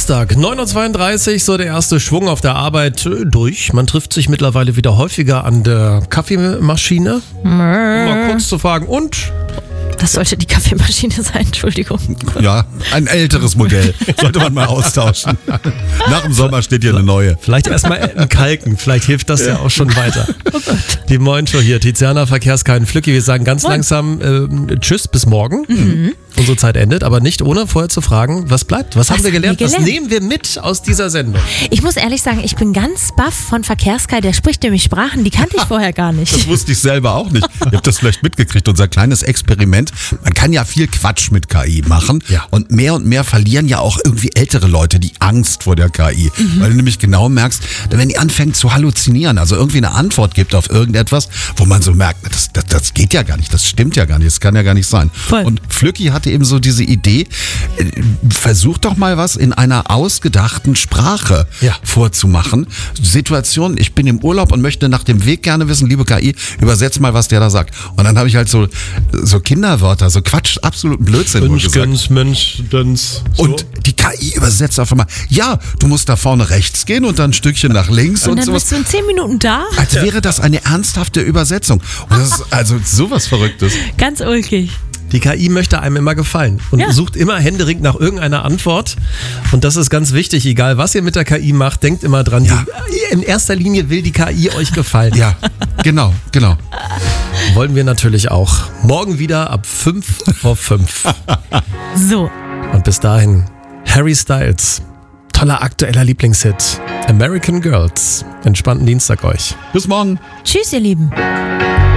Donnerstag, 9.32 Uhr, so der erste Schwung auf der Arbeit durch. Man trifft sich mittlerweile wieder häufiger an der Kaffeemaschine. Um mal kurz zu fragen, und? Das sollte die Kaffeemaschine sein, Entschuldigung. Ja, ein älteres Modell. Sollte man mal austauschen. Nach dem Sommer steht hier eine neue. Vielleicht erstmal entkalken, vielleicht hilft das ja auch schon weiter. Die Moin Show hier, Tiziana, Verkehrskein, Flücki. Wir sagen ganz langsam Tschüss, bis morgen. Unsere Zeit endet, aber nicht ohne vorher zu fragen, was bleibt? Was haben wir gelernt? Was nehmen wir mit aus dieser Sendung? Ich muss ehrlich sagen, ich bin ganz baff von Verkehrskai. Der spricht nämlich Sprachen, die kannte ich vorher gar nicht. Das wusste ich selber auch nicht. Ihr habt das vielleicht mitgekriegt, unser kleines Experiment. Man kann ja viel Quatsch mit KI machen. Ja. Und mehr verlieren ja auch irgendwie ältere Leute die Angst vor der KI. Weil du nämlich genau merkst, wenn die anfängt zu halluzinieren, also irgendwie eine Antwort gibt auf irgendetwas, wo man so merkt, das geht ja gar nicht, das stimmt ja gar nicht, das kann ja gar nicht sein. Voll. Und Flücki hatte eben so diese Idee, versuch doch mal was in einer ausgedachten Sprache vorzumachen. Situation, ich bin im Urlaub und möchte nach dem Weg gerne wissen, liebe KI, übersetz mal, was der da sagt. Und dann habe ich halt so Kinderwörter, so Quatsch, absoluten Blödsinn gesagt. Mensch, Döns. So. Und die KI übersetzt auf einmal, ja, du musst da vorne rechts gehen und dann ein Stückchen nach links Und dann sowas. bist du in 10 Minuten da? Als wäre das eine ernsthafte Übersetzung. Und das ist also sowas Verrücktes. Ganz ulkig. Die KI möchte einem immer gefallen und sucht immer händeringend nach irgendeiner Antwort. Und das ist ganz wichtig, egal was ihr mit der KI macht, denkt immer dran, in erster Linie will die KI euch gefallen. Ja, genau. Wollen wir natürlich auch. Morgen wieder ab 5:05. So. Und bis dahin, Harry Styles, toller aktueller Lieblingshit, American Girls. Entspannten Dienstag euch. Bis morgen. Tschüss, ihr Lieben.